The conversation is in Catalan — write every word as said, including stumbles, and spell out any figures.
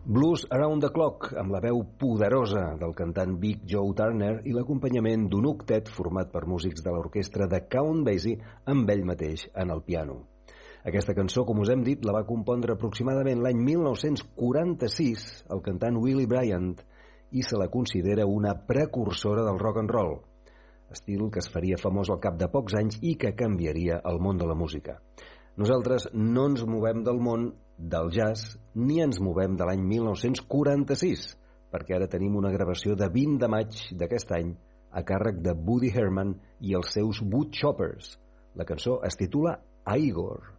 Blues Around the Clock, amb la veu poderosa del cantant Big Joe Turner i l'acompanyament d'un octet format per músics de l'orquestra de Count Basie amb ell mateix en el piano. Aquesta cançó, com us hem dit, la va compondre aproximadament l'any mil nou-cents quaranta-sis el cantant Willie Bryant i se la considera una precursora del rock and roll, estil que es faria famós al cap de pocs anys i que canviaria el món de la música. Nosaltres no ens movem del món del jazz ni ens movem de l'any mil nou-cents quaranta-sis, perquè ara tenim una gravació de vint de maig d'aquest any a càrrec de Woody Herman i els seus Woodchoppers. La cançó es titula Igor.